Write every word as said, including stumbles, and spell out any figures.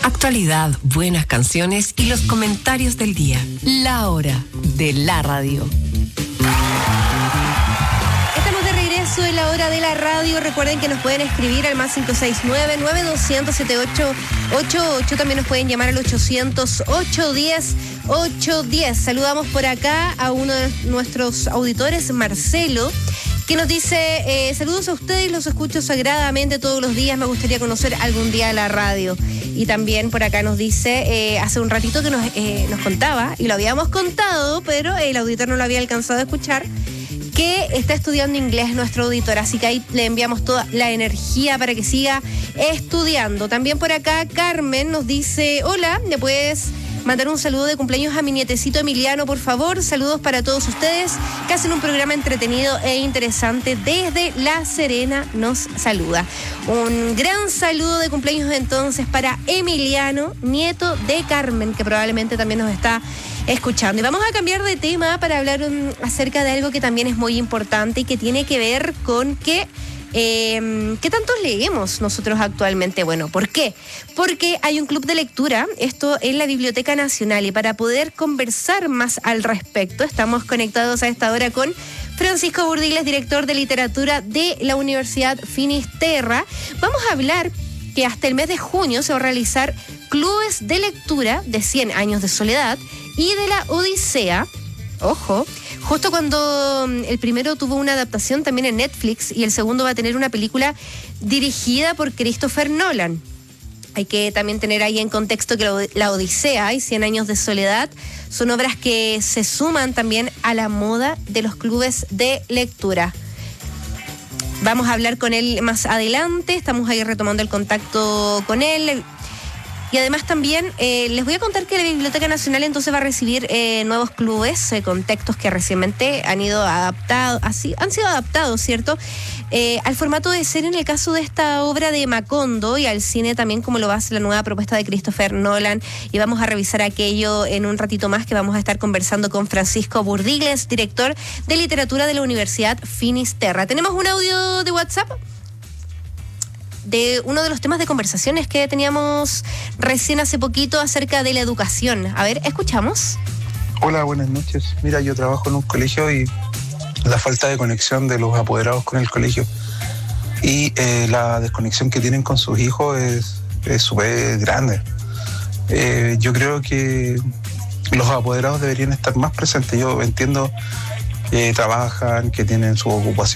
Actualidad, buenas canciones y los comentarios del día. La hora de la radio. Estamos de regreso en la hora de la radio. Recuerden que nos pueden escribir al más cinco seis nueve, nueve dos cero cero, siete ocho ocho ocho. También nos pueden llamar al ochocientos, ochocientos diez, ochocientos diez. Saludamos por acá a uno de nuestros auditores, Marcelo, que nos dice, eh, saludos a ustedes, los escucho sagradamente todos los días, me gustaría conocer algún día la radio. Y también por acá nos dice, eh, hace un ratito que nos, eh, nos contaba, y lo habíamos contado, pero el auditor no lo había alcanzado a escuchar, que está estudiando inglés nuestro auditor, así que ahí le enviamos toda la energía para que siga estudiando. También por acá Carmen nos dice, hola, ¿le puedes mandar un saludo de cumpleaños a mi nietecito Emiliano, por favor? Saludos para todos ustedes que hacen un programa entretenido e interesante. Desde La Serena nos saluda. Un gran saludo de cumpleaños entonces para Emiliano, nieto de Carmen, que probablemente también nos está escuchando. Y vamos a cambiar de tema para hablar um, acerca de algo que también es muy importante y que tiene que ver con que Eh, ¿qué tanto leemos nosotros actualmente? Bueno, ¿por qué? Porque hay un club de lectura, esto en la Biblioteca Nacional, y para poder conversar más al respecto, estamos conectados a esta hora con Francisco Burdiles, director de literatura de la Universidad Finisterra. Vamos a hablar que hasta el mes de junio se va a realizar clubes de lectura de cien años de soledad y de la Odisea. Ojo, justo cuando el primero tuvo una adaptación también en Netflix y el segundo va a tener una película dirigida por Christopher Nolan. Hay que también tener ahí en contexto que la Odisea y cien años de soledad son obras que se suman también a la moda de los clubes de lectura. Vamos a hablar con él más adelante, estamos ahí retomando el contacto con él. Y además también eh, les voy a contar que la Biblioteca Nacional entonces va a recibir eh, nuevos clubes eh, con textos que recientemente han ido adaptados, así han sido adaptados, ¿cierto? Eh, al formato de serie en el caso de esta obra de Macondo, y al cine también como lo va a hacer la nueva propuesta de Christopher Nolan. Y vamos a revisar aquello en un ratito más, que vamos a estar conversando con Francisco Burdiles, director de literatura de la Universidad Finisterra. Tenemos un audio de WhatsApp de uno de los temas de conversaciones que teníamos recién hace poquito acerca de la educación. A ver, escuchamos. Hola, buenas noches. Mira, yo trabajo en un colegio y la falta de conexión de los apoderados con el colegio y eh, la desconexión que tienen con sus hijos es súper grande. Eh, yo creo que los apoderados deberían estar más presentes. Yo entiendo que trabajan, que tienen su ocupación